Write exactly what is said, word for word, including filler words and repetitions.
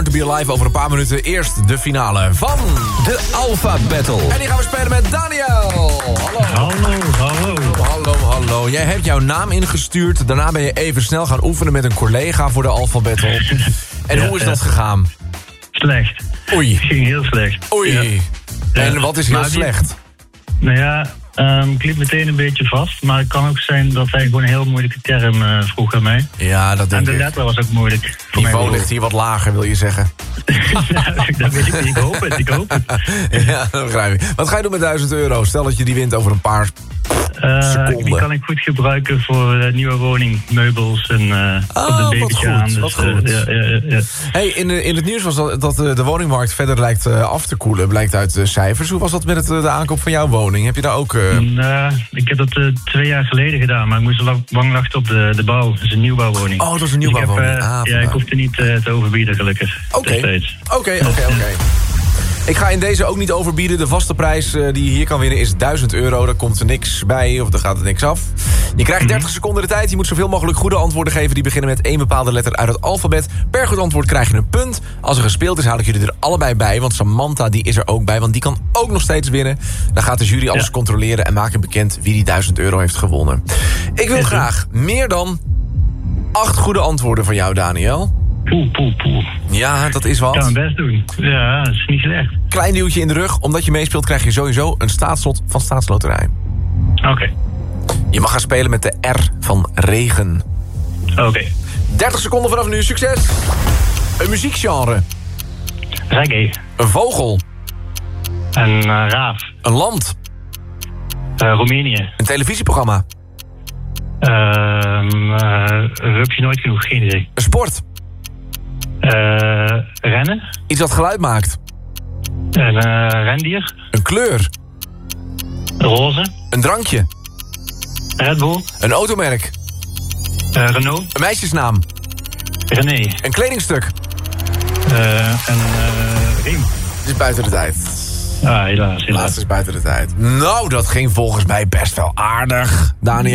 to be Alive over een paar minuten. Eerst de finale van de Alpha Battle. En die gaan we spelen met Daniel. Hallo. Hallo, hallo. Hallo, hallo. Jij hebt jouw naam ingestuurd. Daarna ben je even snel gaan oefenen met een collega voor de Alpha Battle. En ja, hoe is ja. dat gegaan? Slecht. Oei. Het ging heel slecht. Oei. Ja. En Ja. wat is heel Maar die- slecht? Nou ja, um, ik liep meteen een beetje vast. Maar het kan ook zijn dat hij gewoon een heel moeilijke term uh, vroeg aan mij. Ja, dat En denk de ik. letter was ook moeilijk. Het voor mij. niveau ligt hier wat lager, wil je zeggen. Ja, dat weet ik niet. Ik hoop het, ik hoop het. Ja, dat begrijp ik. Wat ga je doen met duizend euro? Stel dat je die wint over een paar Uh, seconden. die kan ik goed gebruiken voor uh, nieuwe woning, meubels en uh, Oh, op de wat babytje goed, aan. Dus, wat uh, goed. ja, ja, ja, ja. Hey, in, de, in het nieuws was dat, dat de, de woningmarkt verder lijkt uh, af te koelen. Blijkt uit de cijfers. Hoe was dat met het, de aankoop van jouw woning? Heb je daar ook... Uh... Nou, ik heb dat uh, twee jaar geleden gedaan, maar ik moest lang, lang wachten op de, de bouw. Dat is een nieuwbouwwoning. Oh, dat is een Dus ik heb, nieuwbouwwoning. uh, Ah, ja, ik hoefde niet uh, te overbieden, gelukkig. Oké, Destijds. oké, oké, oké. Ik ga in deze ook niet overbieden. De vaste prijs uh, die je hier kan winnen is duizend euro. Daar komt er niks bij of er gaat er niks af. Je krijgt dertig seconden de tijd. Je moet zoveel mogelijk goede antwoorden geven. Die beginnen met één bepaalde letter uit het alfabet. Per goed antwoord krijg je een punt. Als er gespeeld is, houd ik jullie er allebei bij. Want Samantha die is er ook bij. Want die kan ook nog steeds winnen. Dan gaat de jury alles Ja. controleren en maken bekend wie die duizend euro heeft gewonnen. Ik wil graag meer dan acht goede antwoorden van jou, Daniel. Poeh, poeh, poeh. Ja, dat is wat. Ik kan mijn best doen. Ja, dat is niet slecht. Klein duwtje in de rug. Omdat je meespeelt krijg je sowieso een staatslot van Staatsloterij. Oké. Okay. Je mag gaan spelen met de R van regen. Oké. Okay. dertig seconden vanaf nu. Succes. Een muziekgenre. Reggae. Een vogel. Een uh, raaf. Een land. Uh, Roemenië. Een televisieprogramma. Uh, uh, heb je nooit genoeg, geen idee. Een sport. Uh, rennen. Iets dat geluid maakt. Een uh, rendier. Een kleur. Roze. Een drankje. Red Bull. Een automerk. Uh, Renault. Een meisjesnaam. René. Een kledingstuk. Uh, een uh, riem. Het is buiten de tijd. Ah, helaas, helaas. Laatste is buiten de tijd. Nou, dat ging volgens mij best wel aardig, Daniel.